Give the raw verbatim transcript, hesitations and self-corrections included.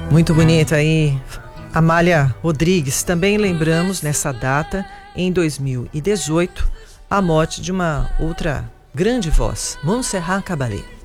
Muito bonita aí, Amália Rodrigues. Também lembramos nessa data, em dois mil e dezoito, a morte de uma outra grande voz, Montserrat Caballé.